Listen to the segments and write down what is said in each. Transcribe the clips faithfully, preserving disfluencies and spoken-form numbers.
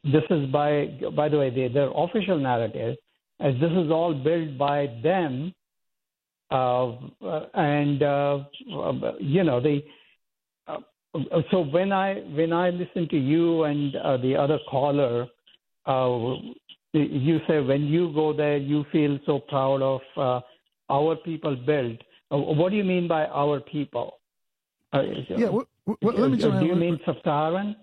this is by by the way, they, their official narrative, as this is all built by them, uh, and uh, you know they. Uh, so when I when I listen to you and uh, the other caller, uh, you say when you go there, you feel so proud of uh, our people built. Uh, what do you mean by our people? Uh, yeah, well, well, let me do tell you. you mean sub-Saharan?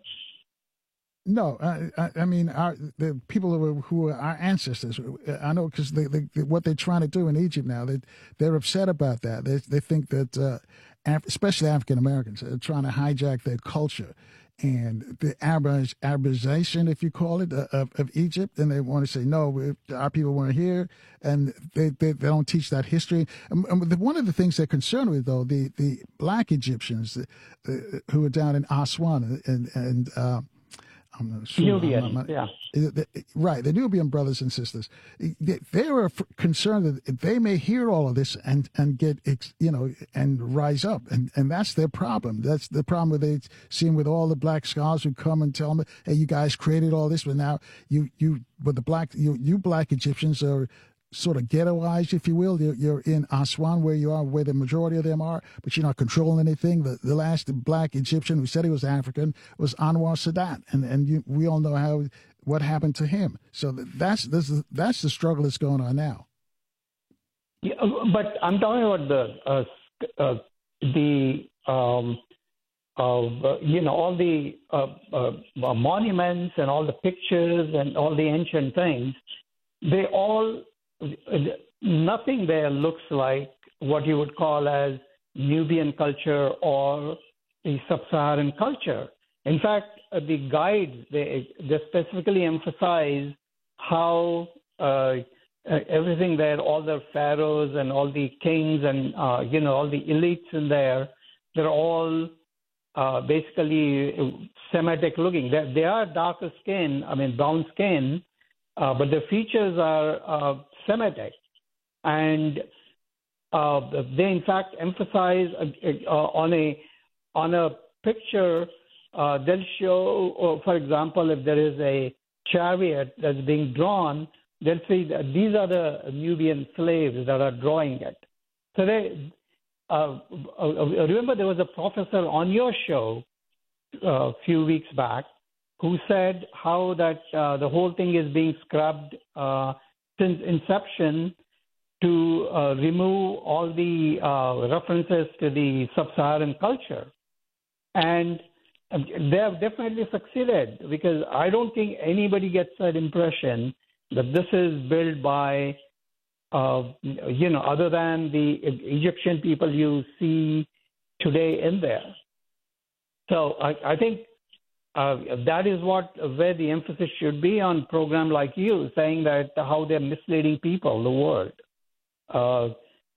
No, I, I, I mean our, the people who are, who are our ancestors. I know because they, they, what they're trying to do in Egypt now, they they're upset about that. They they think that, uh, Af- especially African Americans, are trying to hijack their culture and the Arab- Arabization, if you call it, uh, of, of Egypt. And they want to say no, we, our people weren't here, and they, they they don't teach that history. And, and the, one of the things they're concerned with, though, the the black Egyptians uh, who are down in Aswan and and. Uh, I'm not sure. Nubian, I'm not, yeah. Right, the Nubian brothers and sisters. They, they were concerned that they may hear all of this and, and get, you know, and rise up. And, and that's their problem. That's the problem they see with all the black scholars who come and tell them, hey, you guys created all this, but now you, you, but the black, you, you black Egyptians are sort of ghettoized, if you will. You're, you're in Aswan, where you are, where the majority of them are, but you're not controlling anything. The, the last black Egyptian who said he was African was Anwar Sadat, and and you, we all know how what happened to him. So that's this is, that's the struggle that's going on now. Yeah, but I'm talking about the uh, uh, the um, uh, you know all the uh, uh, monuments and all the pictures and all the ancient things. They all nothing there looks like what you would call as Nubian culture or the sub-Saharan culture. In fact, uh, the guides, they, they specifically emphasize how uh, everything there, all the pharaohs and all the kings and, uh, you know, all the elites in there, they're all uh, basically Semitic looking. They, they are darker skin, I mean, brown skin, uh, but their features are uh, Semitic. And uh, they, in fact, emphasize uh, uh, on a on a picture, uh, they'll show, uh, for example, if there is a chariot that's being drawn, they'll say that these are the Nubian slaves that are drawing it. So they uh, uh, remember there was a professor on your show uh, a few weeks back who said how that uh, the whole thing is being scrubbed uh, since inception to uh, remove all the uh, references to the sub-Saharan culture. And they have definitely succeeded, because I don't think anybody gets that impression that this is built by, uh, you know, other than the Egyptian people you see today in there. So I, I think uh, that is what where the emphasis should be on a program like you, saying that how they're misleading people, the world. Uh,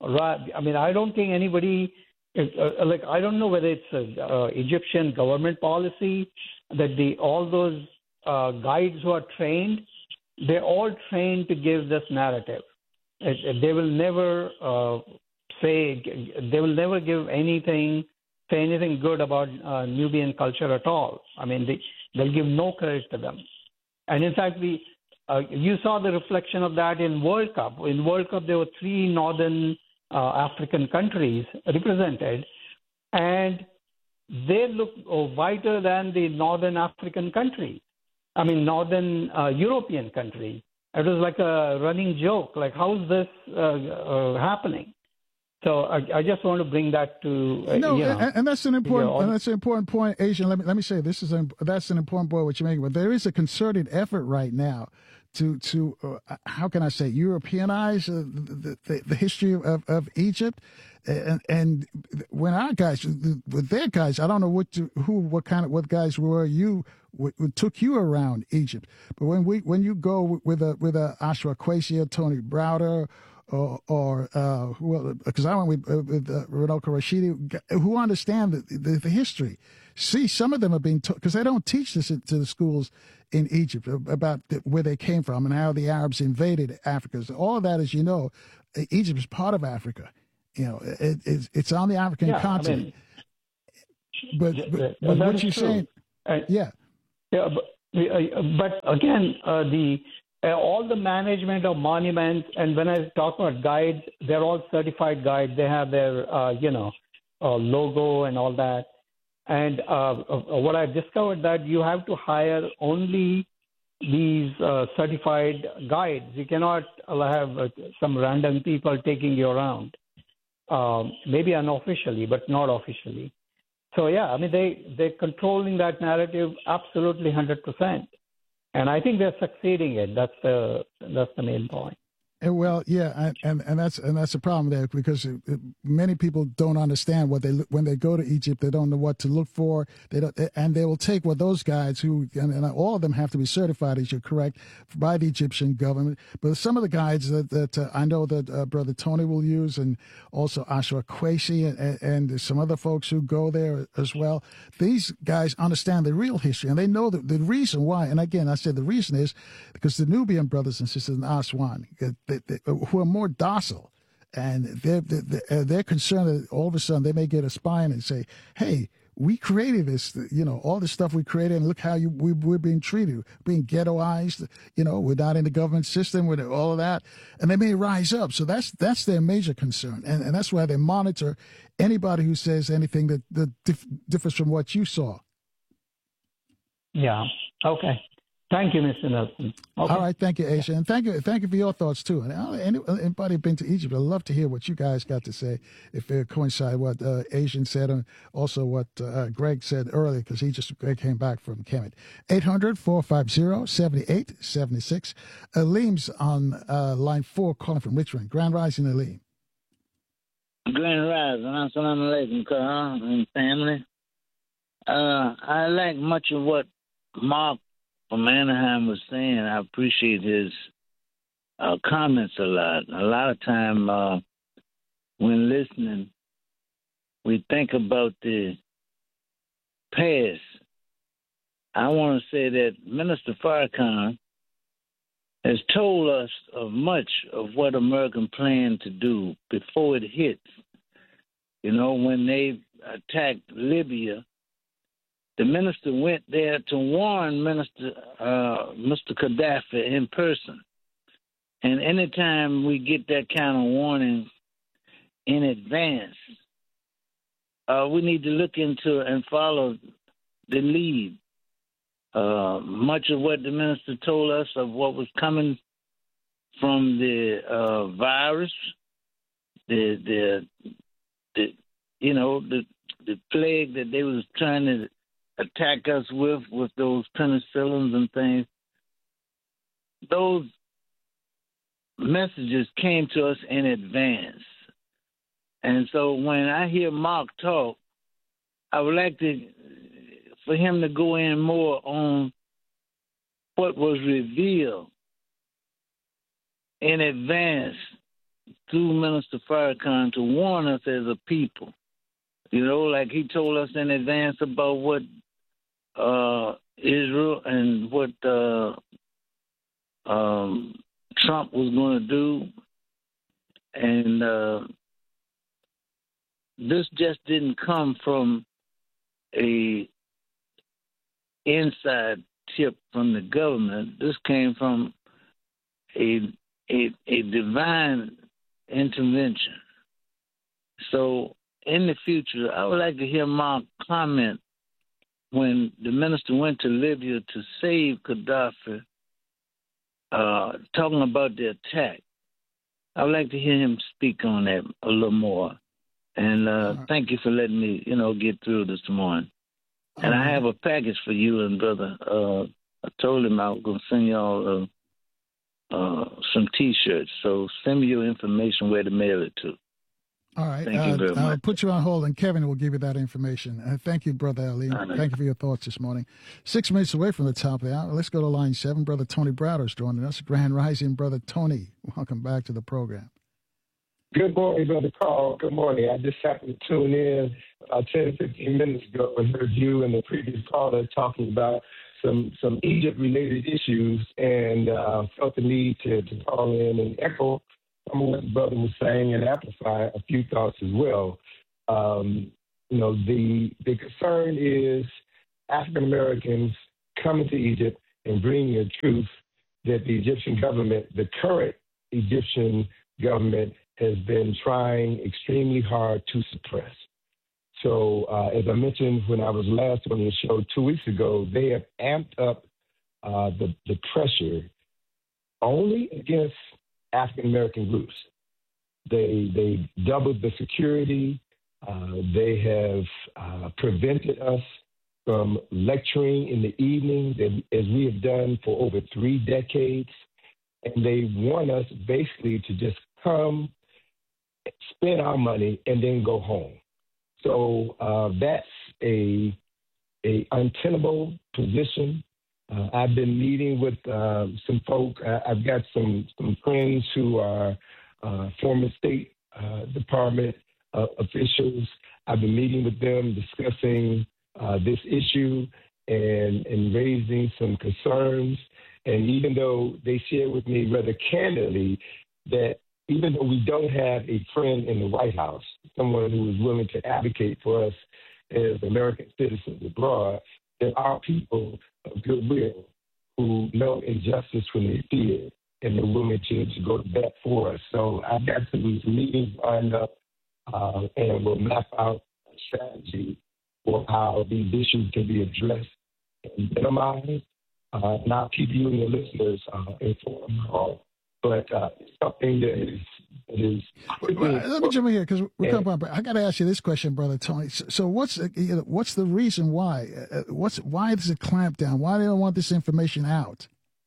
I mean, I don't think anybody, uh, like, I don't know whether it's a, uh, Egyptian government policy that the all those uh, guides who are trained, they're all trained to give this narrative. It, it, they will never uh, say, they will never give anything, say anything good about uh, Nubian culture at all. I mean, they, they'll give no credit to them. And in fact, we, Uh, you saw the reflection of that in World Cup. In World Cup, there were three northern uh, African countries represented, and they look oh, whiter than the northern African country. I mean, northern uh, European country. It was like a running joke. Like, how is this uh, uh, happening? So I, I just want to bring that to uh, no, you know, and, and that's an important you know, and that's an important point, Asian. Let me let me say this is an, that's an important point what you're making. But there is a concerted effort right now to to uh, how can I say Europeanize uh, the, the the history of, of Egypt, and and when our guys with their guys, I don't know what to, who what kind of what guys were you what, what took you around Egypt, but when we when you go with a with a Ashra Kwesi, Tony Browder, or, or uh, well, because I went with, uh, with uh, Runoko Rashidi, who understand the, the, the history. See, some of them are being taught, because they don't teach this to the schools in Egypt about the, where they came from and how the Arabs invaded Africa. So all of that, as you know, Egypt is part of Africa. You know, it, it's, it's on the African yeah, continent. I mean, but but, but what you're true. saying, I, yeah. Yeah, but, Uh, But again, uh, the uh, all the management of monuments, and when I talk about guides, they're all certified guides. They have their, uh, you know, uh, logo and all that. And uh, uh, what I've discovered that you have to hire only these uh, certified guides. You cannot have uh, some random people taking you around. Um, maybe unofficially, but not officially. So yeah, I mean they they're controlling that narrative absolutely one hundred percent, and I think they're succeeding it. That's the that's the main point. And well, yeah, and, and, and that's and that's a problem there because it, it, many people don't understand what they when they go to Egypt. They don't know what to look for. They don't, and they will take what those guides who and, and all of them have to be certified, as you're correct, by the Egyptian government. But some of the guides that, that uh, I know that uh, Brother Tony will use, and also Ashra Kwesi and, and some other folks who go there as well. These guys understand the real history, and they know the, the reason why. And again, I said the reason is because the Nubian brothers and sisters in Aswan, They, they, who are more docile, and they're, they're, they're concerned that all of a sudden they may get a spine and say, hey, we created this, you know, all this stuff we created, and look how you, we, we're being treated, being ghettoized, you know, we're not in the government system with all of that, and they may rise up. So that's that's their major concern, and, and that's why they monitor anybody who says anything that, that dif- differs from what you saw. Yeah, okay. Thank you, Mister Nelson. Okay. All right, thank you, Aisha, and thank you, thank you for your thoughts too. And anybody been to Egypt, I'd love to hear what you guys got to say. If it coincide what uh, Asian said, and also what uh, Greg said earlier, because he just Greg came back from Kemet. eight hundred, four five zero, seven eight seven six. Aleem's on uh, line four, calling from Richmond. Grand Rising, Aleem. Grand Rising, assalamu alaikum, Kahar and family. Uh, I like much of what Mark from Anaheim was saying. I appreciate his uh, comments a lot. A lot of time uh, when listening, we think about the past. I want to say that Minister Farrakhan has told us of much of what American planned to do before it hits. You know, when they attacked Libya, the minister went there to warn Minister uh, Mister Gaddafi in person. And anytime we get that kind of warning in advance, uh, we need to look into and follow the lead. Uh, much of what the minister told us of what was coming from the uh, virus, the the the you know the the plague that they was trying to attack us with, with those penicillins and things, those messages came to us in advance. And so when I hear Mark talk, I would like to, for him to go in more on what was revealed in advance through Minister Farrakhan to warn us as a people. You know, like he told us in advance about what Uh, Israel and what uh, um, Trump was going to do. And uh, this just didn't come from a inside tip from the government. This came from a, a, a divine intervention. So in the future, I would like to hear Mark comment when the minister went to Libya to save Gaddafi, uh, talking about the attack. I would like to hear him speak on that a little more. And uh, right. Thank you for letting me, you know, get through this morning. All and right. I have a package for you and brother. Uh, I told him I was going to send y'all uh, uh, some T-shirts. So send me your information where to mail it to. All right. Thank uh, you very I'll much. put you on hold, and Kevin will give you that information. Uh, thank you, Brother Ali. Right. Thank you for your thoughts this morning. Six minutes away from the top of the hour. Let's go to line seven. Brother Tony Browder is joining us. Grand Rising, Brother Tony. Welcome back to the program. Good morning, Brother Carl. Good morning. I just happened to tune in about ten, fifteen minutes ago and heard you and the previous caller talking about some, some Egypt-related issues, and uh, felt the need to, to call in and echo some of what the brother was saying and amplify a few thoughts as well. Um, you know, the the concern is African Americans coming to Egypt and bringing a truth that the Egyptian government, the current Egyptian government, has been trying extremely hard to suppress. So, uh, as I mentioned when I was last on your show two weeks ago, they have amped up uh, the, the pressure only against African American groups. They they doubled the security. Uh, they have uh, prevented us from lecturing in the evenings, as we have done for over three decades. And they want us basically to just come, spend our money, and then go home. So uh, that's a a untenable position. Uh, I've been meeting with uh, some folk. I, I've got some some friends who are uh, former State uh, Department uh, officials. I've been meeting with them, discussing uh, this issue and and raising some concerns. And even though they shared with me rather candidly that even though we don't have a friend in the White House, someone who is willing to advocate for us as American citizens abroad, there are people of goodwill who know injustice when they see it and they're willing to, to go to bat for us. So I've got some meetings lined up, uh, and we'll map out a strategy for how these issues can be addressed and minimized. Uh, and I'll keep you and your listeners uh, informed. But uh, it's something that is, that is well, let me jump in here because we're coming up. I got to ask you this question, Brother Tony. So, so what's you know, what's the reason why? Uh, what's why is it clamped down? Why do they don't want this information out?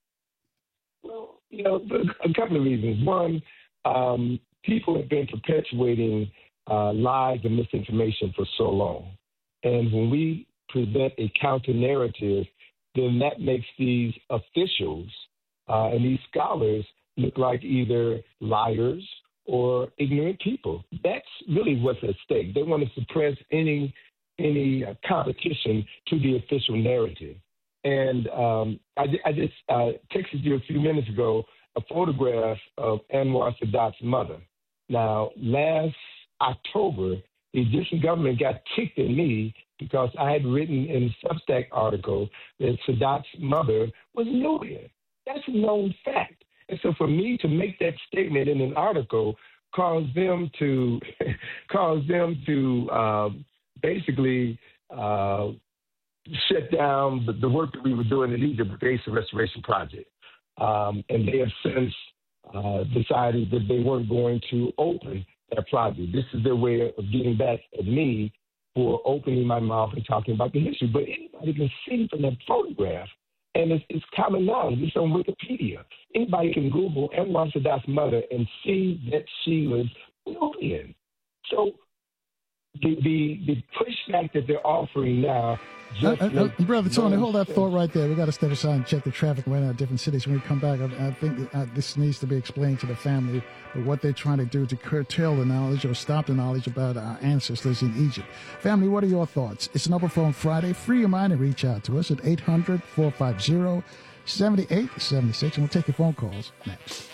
Well, you know, a couple of reasons. One, um, people have been perpetuating uh, lies and misinformation for so long, and when we present a counter narrative, then that makes these officials uh, and these scholars look like either liars or ignorant people. That's really what's at stake. They want to suppress any any uh, competition to the official narrative. And um, I, I just uh, texted you a few minutes ago a photograph of Anwar Sadat's mother. Now, last October, the Egyptian government got ticked at me because I had written in a Substack article that Sadat's mother was Nubian. That's a known fact. And so for me to make that statement in an article caused them to cause them to uh, basically uh, shut down the, the work that we were doing in Egypt with the Asa Restoration Project. Um, and they have since uh, decided that they weren't going to open that project. This is their way of getting back at me for opening my mouth and talking about the history. But anybody can see from that photograph, and it's, it's common knowledge. It's on Wikipedia. Anybody can Google Anwar Sadat's mother and see that she was Nubian. So the, the the pushback that they're offering now. Just uh, uh, Brother Tony, hold that thought right there. We got to step aside and check the traffic right now in different cities. When we come back, I, I think uh, this needs to be explained to the family what they're trying to do to curtail the knowledge or stop the knowledge about our ancestors in Egypt. Family, what are your thoughts? It's an Open Phone Friday. Free your mind and reach out to us at eight hundred, four five zero, seven eight seven six, and we'll take your phone calls next.